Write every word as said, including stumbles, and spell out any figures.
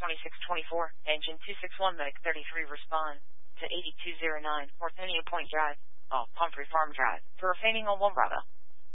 twenty-six twenty-four, engine two six one, medic thirty-three, respond to eighty-two oh nine, Orthonia Point Drive, oh, Pumphrey Farm Drive, for a feigning on one Bravo.